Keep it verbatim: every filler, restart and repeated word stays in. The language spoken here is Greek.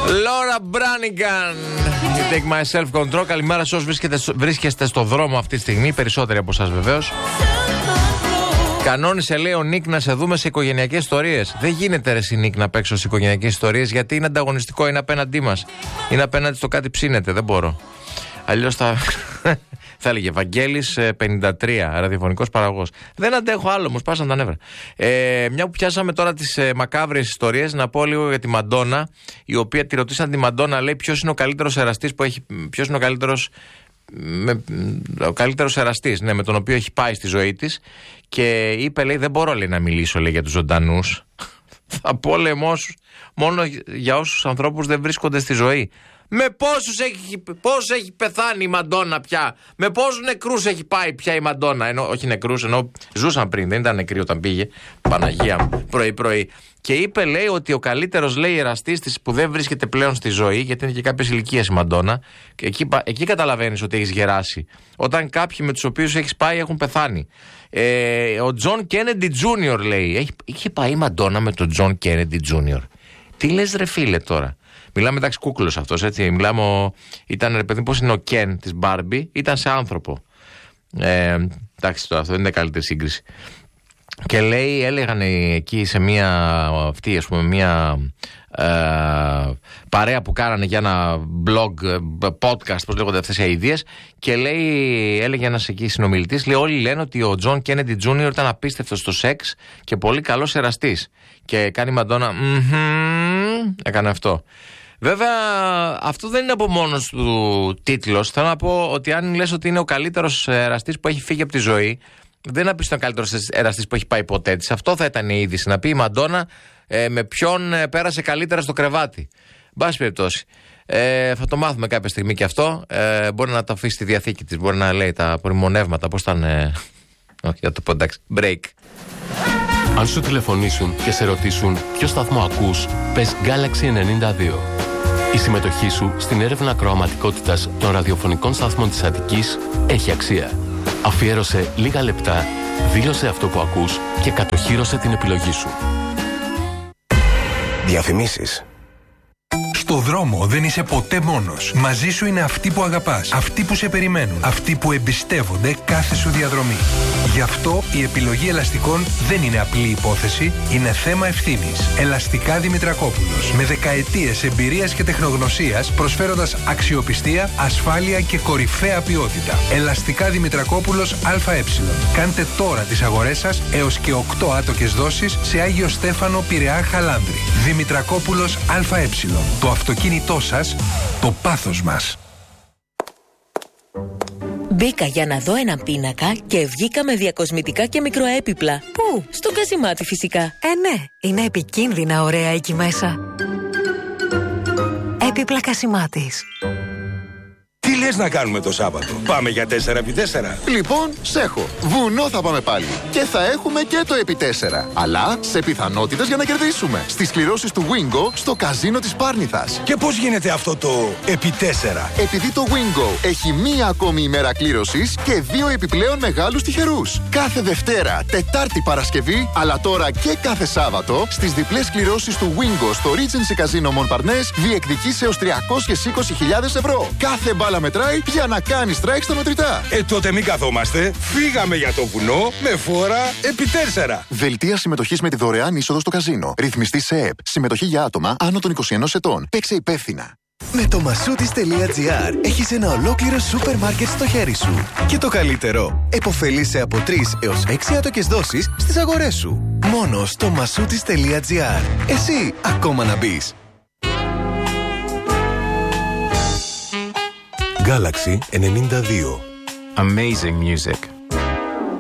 Laura Branigan, You Take My Self Control. Καλημέρα σε όσους βρίσκεστε στο δρόμο αυτή τη στιγμή, περισσότεροι από εσάς βεβαίως. Κανόνισε, λέει ο Νίκ, να σε δούμε σε οικογενειακές ιστορίες. Δεν γίνεται, ρε Νίκ, να παίξω σε οικογενειακές ιστορίες, γιατί είναι ανταγωνιστικό, είναι απέναντί μας. Είναι απέναντι στο κάτι ψήνεται, δεν μπορώ. Αλλιώς θα. Θα έλεγε Βαγγέλης πενήντα τρία, ραδιοφωνικός παραγωγός. Δεν αντέχω άλλο, μου σπάσαν τα νεύρα. Ε, μια που πιάσαμε τώρα τις ε, μακάβριες ιστορίες, να πω λίγο για τη Μαντόνα, η οποία τη ρωτήσαν τη Μαντόνα, λέει, ποιος είναι ο καλύτερος εραστής που έχει. Ποιος είναι ο καλύτερος. Με, ο καλύτερος εραστής, ναι, με τον οποίο έχει πάει στη ζωή της. Και είπε, λέει, δεν μπορώ, λέει, να μιλήσω, λέει, για τους ζωντανούς. Θα πω, λέει, μόνο για όσους ανθρώπους δεν βρίσκονται στη ζωή. Με πόσους έχει, πόσους έχει πεθάνει η Μαντόνα πια? Με πόσους νεκρούς έχει πάει πια η Μαντόνα? Ενώ, όχι νεκρούς, ενώ ζούσαν πριν, δεν ήταν νεκροί όταν πήγε. Παναγία μου, πρωί-πρωί. Και είπε, λέει, ότι ο καλύτερος, λέει, εραστής της που δεν βρίσκεται πλέον στη ζωή, γιατί είναι και κάποιες ηλικίες η Μαντόνα, και εκεί, εκεί καταλαβαίνεις ότι έχεις γεράσει. Όταν κάποιοι με τους οποίους έχεις πάει έχουν πεθάνει. Ε, ο Τζον Κένεντι Τζούνιορ, λέει, έχει, είχε πάει η Μαντόνα με τον Τζον Κένεντι Τζούνιορ. Τι λες, ρε φίλε, τώρα? Μιλάμε, εντάξει, κούκλος αυτός, έτσι. Μιλάμε, ο... ήταν, ρε παιδί, πώς είναι ο Κεν της Μπάρμπι, ήταν σε άνθρωπο. Ε, εντάξει, τώρα αυτό δεν είναι καλύτερη σύγκριση. Και λέει, έλεγαν εκεί σε μια, αυτή, ας πούμε, μια ε, παρέα που κάνανε για ένα blog, podcast, πώς λέγονται αυτές οι αηδίες, και λέει, έλεγε ένας εκεί συνομιλητής, λέει, όλοι λένε ότι ο Τζον Κένεντι Τζούνιορ ήταν απίστευτος στο σεξ και πολύ καλός εραστής. Και κάνει η Μαντόνα, mm-hmm, έκανε αυτό. Βέβαια, αυτό δεν είναι από μόνος του τίτλος. Θέλω να πω ότι αν λες ότι είναι ο καλύτερος εραστής που έχει φύγει από τη ζωή, δεν να πεις τον καλύτερος εραστής που έχει πάει ποτέ της. Αυτό θα ήταν η είδηση. Να πει η Μαντόνα ε, με ποιον ε, πέρασε καλύτερα στο κρεβάτι. Μπας περιπτώσει. Ε, θα το μάθουμε κάποια στιγμή και αυτό. Ε, μπορεί να το αφήσει στη διαθήκη της. Μπορεί να λέει τα προμονεύματα. Πώς ήταν. Ε... Όχι, θα το πω, εντάξει. Break. Αν σου τηλεφωνήσουν και σε ρωτήσουν ποιο σταθμό ακούς, πες Galaxy ενενήντα δύο. Η συμμετοχή σου στην έρευνα ακροαματικότητας των ραδιοφωνικών σταθμών της Αττικής έχει αξία. Αφιέρωσε λίγα λεπτά, δήλωσε αυτό που ακούς και κατοχύρωσε την επιλογή σου. Διαφημίσεις. Στο δρόμο δεν είσαι ποτέ μόνος. Μαζί σου είναι αυτοί που αγαπάς, αυτοί που σε περιμένουν, αυτοί που εμπιστεύονται κάθε σου διαδρομή. Γι' αυτό η επιλογή ελαστικών δεν είναι απλή υπόθεση, είναι θέμα ευθύνης. Ελαστικά Δημητρακόπουλος. Με δεκαετίες εμπειρίας και τεχνογνωσίας, προσφέροντας αξιοπιστία, ασφάλεια και κορυφαία ποιότητα. Ελαστικά Δημητρακόπουλος ΑΕ. Κάντε τώρα τις αγορές σας έως και οκτώ άτοκες δόσεις σε Άγιο Στέφανο, Πειραιά, Χαλάνδρη. Δημητρακόπουλος ΑΕ. Το αυτοκίνητό σας, το πάθος μας. Μπήκα για να δω έναν πίνακα και βγήκα με διακοσμητικά και μικροέπιπλα. Πού? Στο Κασιμάτι φυσικά. Ε, ναι, είναι επικίνδυνα ωραία εκεί μέσα. Έπιπλα Κασιμάτης. Τι λες να κάνουμε το Σάββατο? Πάμε για τέσσερα επί τέσσερα. Λοιπόν, σ' έχω. Βουνό θα πάμε πάλι. Και θα έχουμε και το επί τέσσερα. Αλλά σε πιθανότητες για να κερδίσουμε. Στις κληρώσεις του Wingo στο καζίνο της Πάρνηθας. Και πώς γίνεται αυτό το επί τέσσερα? Επειδή το Wingo έχει μία ακόμη ημέρα κλήρωσης και δύο επιπλέον μεγάλους τυχερούς. Κάθε Δευτέρα, Τετάρτη, Παρασκευή, αλλά τώρα και κάθε Σάββατο, στις διπλές κληρώσεις του Wingo στο Regency Casino Montparnasse διεκδικείς έως τριακόσιες είκοσι χιλιάδες ευρώ. Κάθε μπάλα μετράει για να κάνει strike στα μετρητά. Ε, τότε μην καθόμαστε. Φύγαμε για το βουνό με φόρα επί τέσσερα. Δελτία συμμετοχής με τη δωρεάν είσοδο στο καζίνο. Ρυθμιστή σε ΕΕΠ. Συμμετοχή για άτομα άνω των είκοσι ενός ετών. Παίξε υπεύθυνα. Με το μασούτης.gr έχεις ένα ολόκληρο σούπερ μάρκετ στο χέρι σου. Και το καλύτερο, επωφελείσαι από τρεις έως έξι άτοκες δόσεις στις αγορές σου. Μόνο στο μασούτης.gr. Εσύ ακόμα να μπεις. Galaxy ενενήντα δύο. Amazing music.